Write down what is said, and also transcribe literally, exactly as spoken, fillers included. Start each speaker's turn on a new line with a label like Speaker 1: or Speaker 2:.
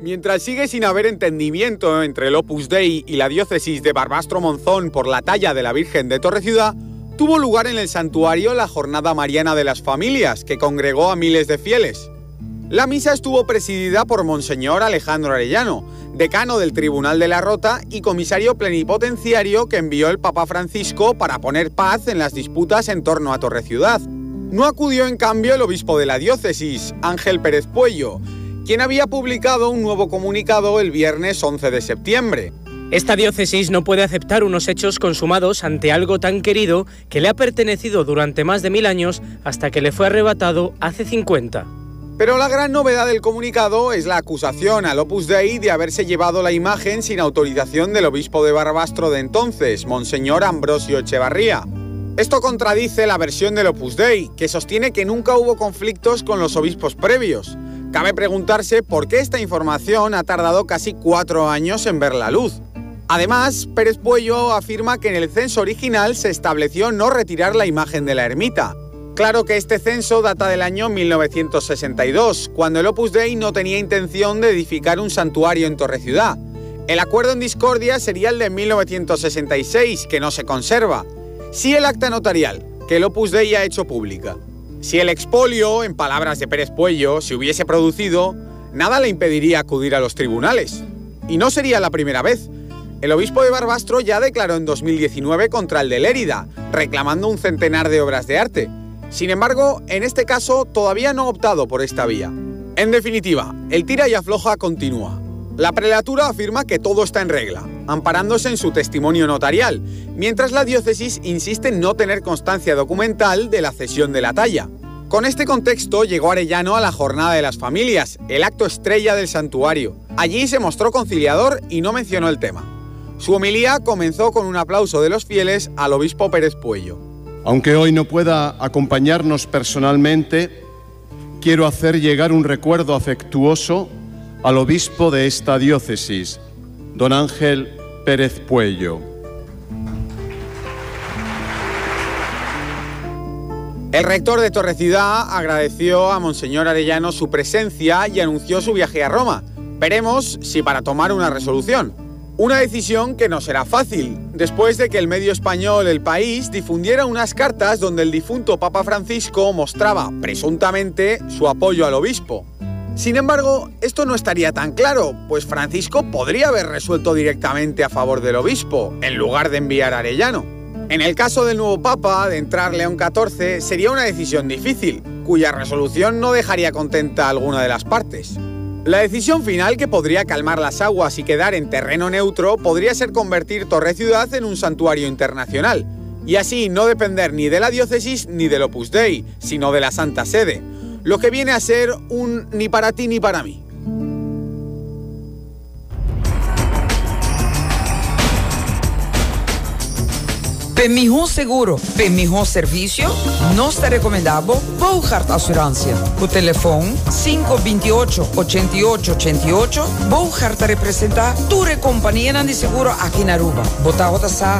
Speaker 1: Mientras sigue sin haber entendimiento entre el Opus Dei y la diócesis de Barbastro-Monzón por la talla de la Virgen de Torreciudad, tuvo lugar en el santuario la Jornada Mariana de las Familias, que congregó a miles de fieles. La misa estuvo presidida por Monseñor Alejandro Arellano, decano del Tribunal de la Rota y comisario plenipotenciario que envió el Papa Francisco para poner paz en las disputas en torno a Torreciudad. No acudió en cambio el obispo de la diócesis, Ángel Pérez Puello, quien había publicado un nuevo comunicado el viernes once de septiembre.
Speaker 2: Esta diócesis no puede aceptar unos hechos consumados ante algo tan querido que le ha pertenecido durante más de mil años hasta que le fue arrebatado hace cincuenta.
Speaker 1: Pero la gran novedad del comunicado es la acusación al Opus Dei de haberse llevado la imagen sin autorización del obispo de Barbastro de entonces, Monseñor Ambrosio Echevarría. Esto contradice la versión del Opus Dei, que sostiene que nunca hubo conflictos con los obispos previos. Cabe preguntarse por qué esta información ha tardado casi cuatro años en ver la luz. Además, Pérez Puello afirma que en el censo original se estableció no retirar la imagen de la ermita. Claro que este censo data del año mil novecientos sesenta y dos, cuando el Opus Dei no tenía intención de edificar un santuario en Torreciudad. El acuerdo en discordia sería el de mil novecientos sesenta y seis, que no se conserva. Sí el acta notarial, que el Opus Dei ha hecho pública. Si el expolio, en palabras de Pérez Puello, se hubiese producido, nada le impediría acudir a los tribunales. Y no sería la primera vez. El obispo de Barbastro ya declaró en dos mil diecinueve contra el de Lérida, reclamando un centenar de obras de arte. Sin embargo, en este caso todavía no ha optado por esta vía. En definitiva, el tira y afloja continúa. La prelatura afirma que todo está en regla, amparándose en su testimonio notarial, mientras la diócesis insiste en no tener constancia documental de la cesión de la talla. Con este contexto llegó Arellano a la Jornada de las Familias, el acto estrella del santuario. Allí se mostró conciliador y no mencionó el tema. Su homilía comenzó con un aplauso de los fieles al obispo Pérez Puello.
Speaker 3: Aunque hoy no pueda acompañarnos personalmente, quiero hacer llegar un recuerdo afectuoso al obispo de esta diócesis, don Ángel Pérez Puello.
Speaker 1: El rector de Torreciudad agradeció a Monseñor Arellano su presencia y anunció su viaje a Roma. Veremos si para tomar una resolución. Una decisión que no será fácil, después de que el medio español El País difundiera unas cartas donde el difunto Papa Francisco mostraba, presuntamente, su apoyo al obispo. Sin embargo, esto no estaría tan claro, pues Francisco podría haber resuelto directamente a favor del obispo, en lugar de enviar a Arellano. En el caso del nuevo Papa, de entrar León catorce, sería una decisión difícil, cuya resolución no dejaría contenta a alguna de las partes. La decisión final, que podría calmar las aguas y quedar en terreno neutro, podría ser convertir Torreciudad en un santuario internacional, y así no depender ni de la diócesis ni del Opus Dei, sino de la Santa Sede, lo que viene a ser un ni para ti ni para mí.
Speaker 4: Per melhor seguro, per melhor serviço, nós te recomendamos Bouchard Assurância. O telefone cinco dois oito, oito oito oito oito. Bouchard te representa tua companhia de seguro aqui na Aruba. Bota a